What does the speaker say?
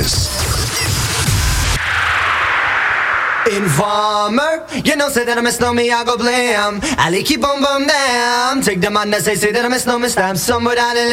this. Informer, you know, say that I'm a snowman, I go blam. Ali keep on bum damn. Take the man that say that I'm a snowman, stamp somewhere down in